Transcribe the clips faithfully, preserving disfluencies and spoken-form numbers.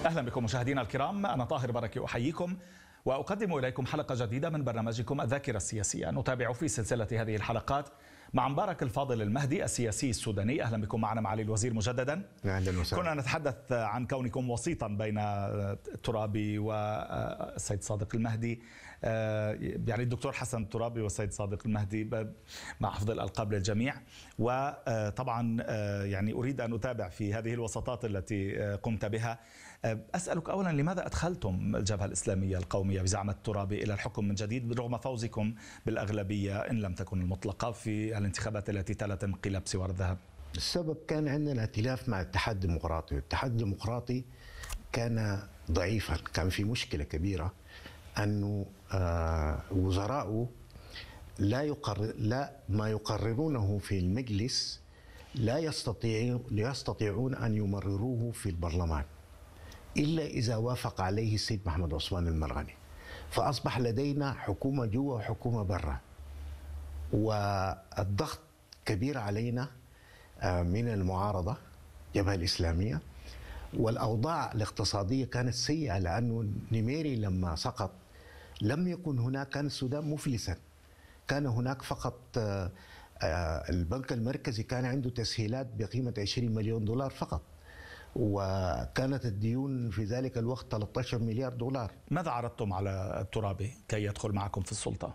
أهلا بكم مشاهدينا الكرام، أنا طاهر بركي أحييكم وأقدم إليكم حلقة جديدة من برنامجكم الذاكرة السياسية. نتابع في سلسلة هذه الحلقات مع مبارك الفاضل المهدي السياسي السوداني. أهلا بكم معنا معالي الوزير مجددا. أهلا وسهلا. كنا نتحدث عن كونكم وسيطا بين الترابي والسيد صادق المهدي، يعني الدكتور حسن الترابي والسيد صادق المهدي مع حفظ الألقاب للجميع. وطبعا يعني أريد أن أتابع في هذه الوساطات التي قمت بها. أسألك أولا، لماذا أدخلتم الجبهة الإسلامية القومية بزعم الترابي إلى الحكم من جديد رغم فوزكم بالأغلبية إن لم تكن المطلقة في الانتخابات التي تلت انقلاب سوار الذهب؟ السبب كان عندنا ائتلاف مع الاتحاد الديمقراطي، والاتحاد الديمقراطي كان ضعيفا، كان في مشكلة كبيرة أنه آه وزراءه لا يقرر لا ما يقررونه في المجلس لا يستطيعون لا يستطيعون أن يمرروه في البرلمان إلا إذا وافق عليه السيد محمد عثمان المرغني. فأصبح لدينا حكومة جوا وحكومة برا، والضغط كبير علينا من المعارضة الجبهة الإسلامية، والأوضاع الاقتصادية كانت سيئة لأنه نيميري لما سقط لم يكن هناك، كان السودان مفلسا، كان هناك فقط البنك المركزي كان عنده تسهيلات بقيمة عشرين مليون دولار فقط، وكانت الديون في ذلك الوقت ثلاثة عشر مليار دولار. ماذا عرضتم على الترابي كي يدخل معكم في السلطة؟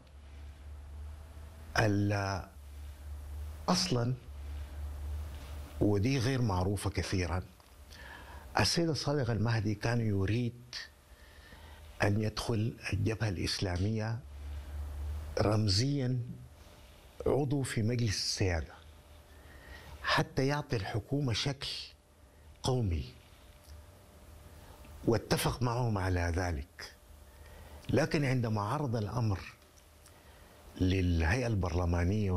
أصلا ودي غير معروفة كثيرا، السيد صادق المهدي كان يريد أن يدخل الجبهة الإسلامية رمزيا عضو في مجلس السيادة حتى يعطي الحكومة شكل قومي، واتفق معهم على ذلك. لكن عندما عرض الأمر للهيئة البرلمانية